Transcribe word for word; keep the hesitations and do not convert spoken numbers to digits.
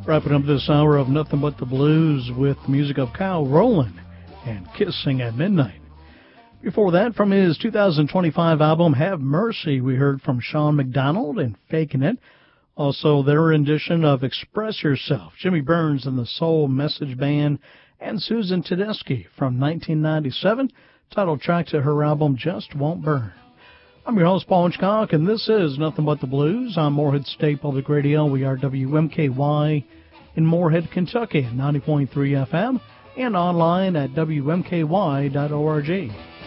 Wrapping up this hour of Nothing But the Blues with music of Kyle Rowland and Kissing at Midnight. Before that, from his two thousand twenty-five album Have Mercy, we heard from Sean McDonald and Faking It. Also, their rendition of Express Yourself, Jimmy Burns and the Soul Message Band, and Susan Tedeschi from nineteen ninety-seven, title track to her album Just Won't Burn. I'm your host, Paul Hitchcock, and this is Nothing But the Blues on Morehead State Public Radio. We are W M K Y in Morehead, Kentucky, ninety point three F M, and online at W M K Y dot org.